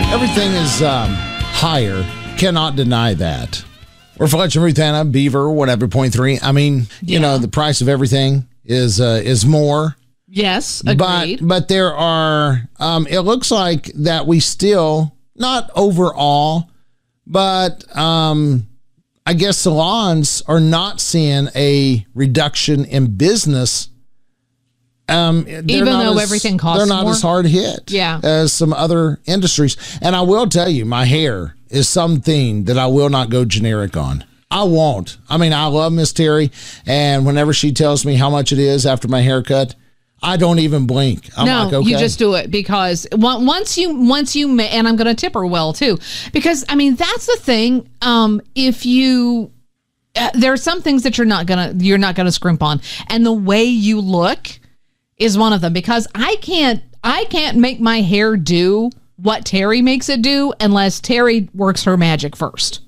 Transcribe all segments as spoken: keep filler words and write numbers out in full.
Everything is um, higher. Cannot deny that. We're Fletcher, Ruthana, Beaver, whatever, point three. I mean, yeah. you know, the price of everything is uh, is more. Yes, agreed. But, but there are, um, it looks like that we still, not overall, but um, I guess salons are not seeing a reduction in business. Um, Even though as, everything costs They're not more? as hard hit yeah. as some other industries. And I will tell you, my hair is something that I will not go generic on. I won't. I mean, I love Miss Terry, and whenever she tells me how much it is after my haircut, I don't even blink. I'm no, like, okay. You just do it because once you, once you, and I'm going to tip her well too, because I mean, that's the thing. Um, if you, uh, there are some things that you're not going to, you're not going to scrimp on, and the way you look is one of them, because I can't, I can't make my hair do what Terry makes it do unless Terry works her magic first.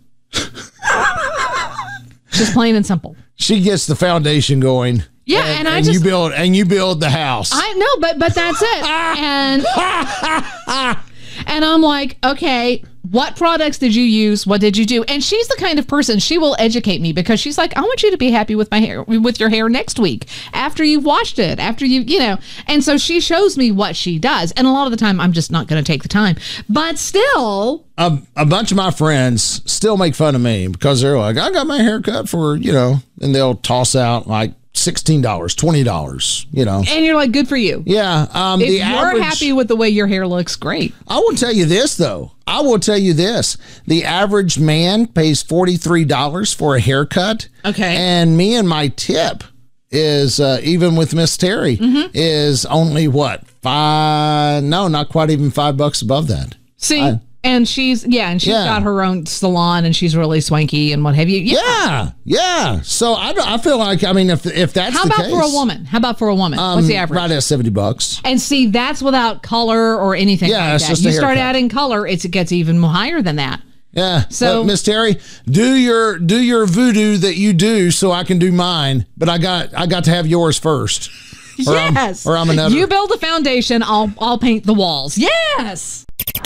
Just plain and simple. She gets the foundation going. Yeah, and, and I and just you build and you build the house. I know, but but that's it. and and I'm like, okay, what products did you use? What did you do? And she's the kind of person, she will educate me, because she's like, I want you to be happy with my hair, with your hair next week after you've washed it, after you, you know. And so she shows me what she does. And a lot of the time, I'm just not going to take the time. But still, a, a bunch of my friends still make fun of me because they're like, I got my hair cut for, you know, and they'll toss out like sixteen dollars, twenty dollars, you know. And you're like, good for you. Yeah. Um, if the you're average, happy with the way your hair looks, great. I will tell you this, though. I will tell you this. The average man pays forty-three dollars for a haircut. Okay. And me and my tip is, uh, even with Miss Terry, mm-hmm. is only what? Five? No, not quite even five bucks above that. See? I, And she's, yeah, and she's yeah. got her own salon, and she's really swanky and what have you. Yeah. Yeah. yeah. So I, I feel like, I mean, if if that's How the about case. for a woman? How about for a woman? Um, What's the average? Right at seventy bucks. And see, that's without color or anything Yeah, like it's that. just a You start haircut. adding color, it's, it gets even higher than that. Yeah. So, Miss Terry, do your do your voodoo that you do so I can do mine, but I got I got to have yours first. Or yes. I'm, or I'm another. You build the foundation, I'll I'll paint the walls. Yes.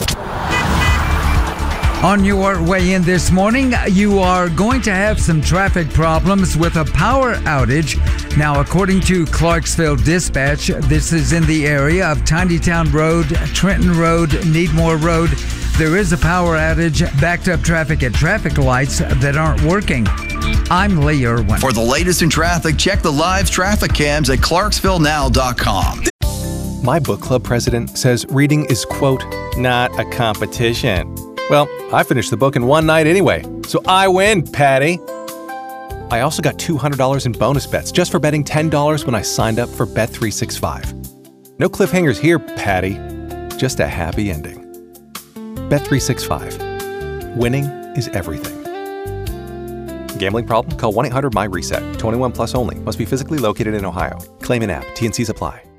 On your way in this morning, you are going to have some traffic problems with a power outage. Now, according to Clarksville Dispatch, this is in the area of Tinytown Road, Trenton Road, Needmore Road. There is a power outage, backed up traffic at traffic lights that aren't working. I'm Lee Irwin. For the latest in traffic, check the live traffic cams at clarksville now dot com. My book club president says reading is, quote, not a competition. Well, I finished the book in one night anyway, so I win, Patty. I also got two hundred dollars in bonus bets just for betting ten dollars when I signed up for Bet three sixty-five. No cliffhangers here, Patty. Just a happy ending. Bet three sixty-five. Winning is everything. Gambling problem? Call one eight hundred M Y RESET. twenty-one plus only. Must be physically located in Ohio. Claim in app. T and C's apply.